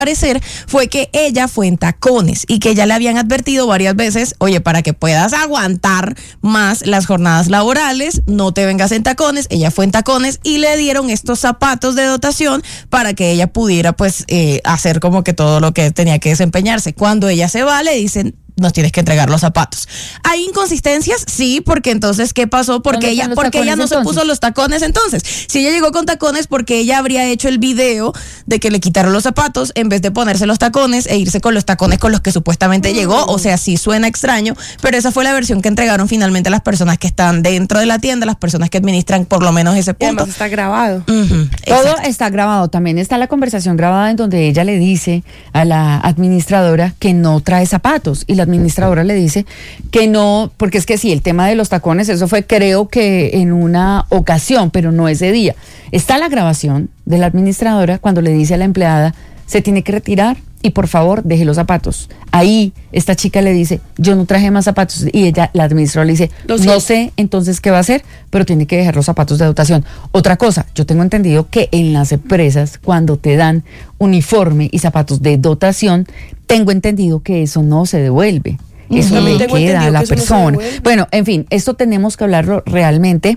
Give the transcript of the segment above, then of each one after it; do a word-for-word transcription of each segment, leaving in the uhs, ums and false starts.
parecer fue que ella fue en tacones y que ya le habían advertido varias veces, oye, para que puedas aguantar más las jornadas laborales, no te vengas en tacones. Ella fue en tacones y le dieron estos zapatos de dotación para que ella pudiera pues eh, hacer como que todo lo que tenía que desempeñarse. Cuando ella se va, le dicen, nos tienes que entregar los zapatos. ¿Hay inconsistencias? Sí, porque entonces, ¿qué pasó? Porque ella, porque ella no entonces? se puso los tacones entonces. Si ella llegó con tacones, porque ella habría hecho el video de que le quitaron los zapatos en vez de ponerse los tacones e irse con los tacones con los que supuestamente mm. llegó. O sea, sí suena extraño, pero esa fue la versión que entregaron finalmente las personas que están dentro de la tienda, las personas que administran por lo menos ese punto. Y además está grabado. Uh-huh. Todo está grabado. También está la conversación grabada en donde ella le dice a la administradora que no trae zapatos y la administradora le dice que no, porque es que sí, el tema de los tacones, eso fue creo que en una ocasión, pero no ese día. Está la grabación de la administradora cuando le dice a la empleada, se tiene que retirar y por favor deje los zapatos. Ahí esta chica le dice, yo no traje más zapatos, y ella, la administradora le dice, no sé entonces qué va a hacer, pero tiene que dejar los zapatos de dotación. Otra cosa, yo tengo entendido que en las empresas cuando te dan uniforme y zapatos de dotación, tengo entendido que eso no se devuelve. Eso le queda a la persona. No bueno, en fin, esto tenemos que hablarlo realmente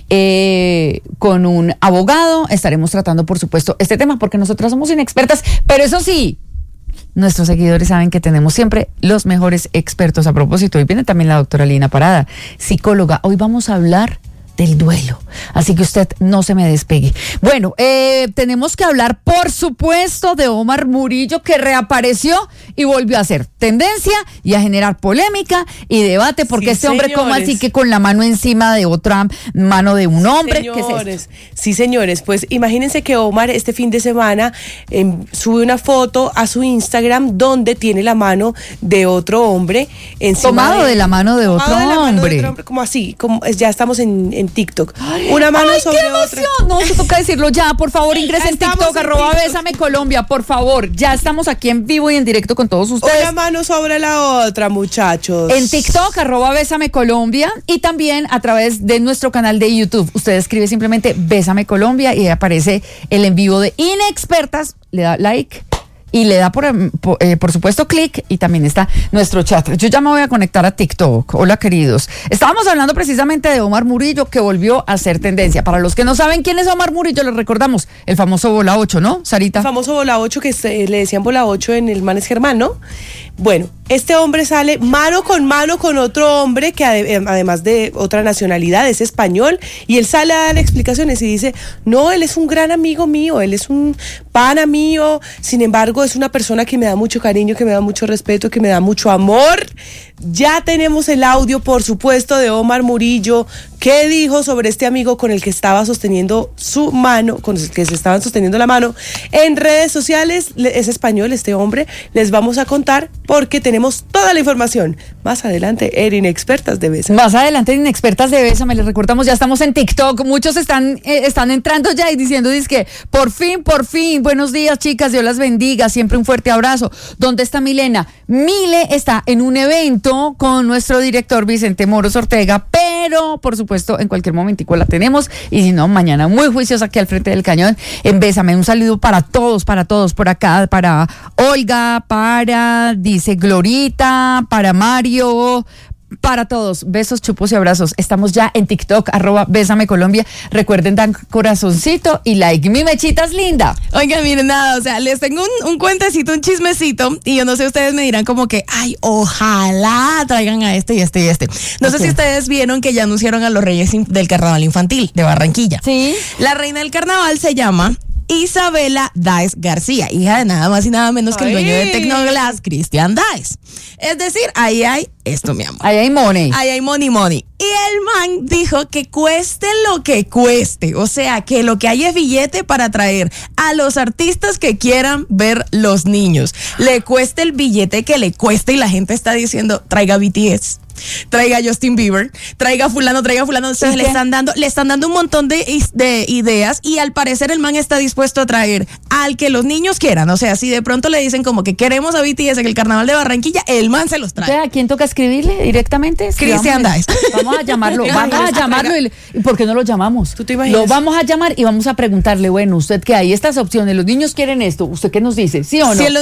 eh, con un abogado. Estaremos tratando, por supuesto, este tema porque nosotras somos inexpertas, pero eso sí, nuestros seguidores saben que tenemos siempre los mejores expertos. A propósito, hoy viene también la doctora Lina Parada, psicóloga. Hoy vamos a hablar del duelo, así que usted no se me despegue. Bueno, eh, tenemos que hablar, por supuesto, de Omar Murillo, que reapareció y volvió a hacer tendencia y a generar polémica y debate, porque sí, este hombre, señores. ¿Cómo así que con la mano encima de otra mano de un hombre? Señores, ¿qué es esto? Sí, señores, pues imagínense que Omar este fin de semana eh, sube una foto a su Instagram donde tiene la mano de otro hombre encima tomado de, de la mano de otro de la hombre. Mano de otro hombre, como así, como ya estamos en, en TikTok. Una mano ¡Ay, sobre qué emoción! otra. No, eso toca decirlo ya, por favor, ingresen en TikTok, arroba Bésame Colombia, por favor. Ya estamos aquí en vivo y en directo con todos ustedes. Una mano sobre la otra, muchachos. En TikTok, arroba Bésame Colombia, y también a través de nuestro canal de YouTube. Usted escribe simplemente Bésame Colombia y aparece el en vivo de Inexpertas, le da like y le da por, por, eh, por supuesto clic, y también está nuestro chat. Yo ya me voy a conectar a TikTok. Hola, queridos. Estábamos hablando precisamente de Omar Murillo, que volvió a hacer tendencia. Para los que no saben quién es Omar Murillo, les recordamos el famoso Bola ocho, ¿no, Sarita? El famoso Bola ocho, que se, le decían Bola ocho en el Manes Germán, ¿no? Bueno, este hombre sale mano con mano con otro hombre que además de otra nacionalidad es español, y él sale a dar explicaciones y dice, no, él es un gran amigo mío, él es un pana mío, sin embargo es una persona que me da mucho cariño, que me da mucho respeto, que me da mucho amor. Ya tenemos el audio, por supuesto, de Omar Murillo. ¿Qué dijo sobre este amigo con el que estaba sosteniendo su mano, con el que se estaban sosteniendo la mano en redes sociales? Es español este hombre. Les vamos a contar porque tenemos toda la información más adelante en Inexpertas de Bésame. Más adelante en Inexpertas de Bésame, les recordamos, ya estamos en TikTok. Muchos están, eh, están entrando ya y diciendo, dizque, por fin, por fin, buenos días, chicas, Dios las bendiga, siempre un fuerte abrazo. ¿Dónde está Milena? Mile está en un evento con nuestro director Vicente Moros Ortega, pero por supuesto en cualquier momentico la tenemos, y si no, mañana muy juiciosa aquí al frente del cañón en Bésame. Un saludo para todos, para todos por acá, para Olga, para, dice Glorita, para Mario, para todos. Besos, chupos y abrazos. Estamos ya en TikTok, arroba Bésame Colombia. Recuerden dar corazoncito y like. Mi mechita es linda. Oigan, miren, nada, o sea, les tengo un, un cuentecito, un chismecito, y yo no sé, ustedes me dirán como que, ay, ojalá traigan a este y este y este. No okay. sé si ustedes vieron que ya anunciaron a los reyes del carnaval infantil de Barranquilla. Sí. La reina del carnaval se llama Isabela Dáez García, hija de nada más y nada menos que el dueño de Tecnoglass, Cristian Dáez. Es decir, ahí hay esto, mi amor. Ahí hay money. Ahí hay money, money. Y el man dijo que cueste lo que cueste. O sea, que lo que hay es billete para traer a los artistas que quieran ver los niños. Le cueste el billete que le cueste, y la gente está diciendo, traiga B T S. Traiga Justin Bieber, traiga fulano, traiga fulano. Entonces le están dando, le están dando un montón de, de ideas, y al parecer el man está dispuesto a traer al que los niños quieran. O sea, si de pronto le dicen como que queremos a B T S en el carnaval de Barranquilla, el man se los trae. ¿A quién toca escribirle directamente? Cristian Daes. Vamos a llamarlo, vamos a llamarlo. Y, ¿y por qué no lo llamamos? ¿Tú te imaginas? Lo vamos a llamar y vamos a preguntarle, bueno, usted qué hay, estas opciones, los niños quieren esto, ¿usted qué nos dice? ¿Sí o no? Si el